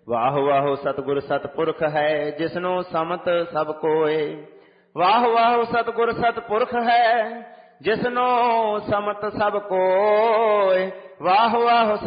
ਵਾਹ ਵਾਹ ਸਤਿਗੁਰ ਸਤਿਪੁਰਖ ਹੈ, ਜਿਸਨੂੰ ਸਮਤ ਸਭ ਕੋਏ। ਵਾਹ ਵਾਹ ਸਤਿਗੁਰ ਸਤਿਪੁਰਖ ਹੈ, ਜਿਸਨੂੰ ਸਮਤ ਸਭ ਕੋਏ। ਵਾਹ ਵਾਹ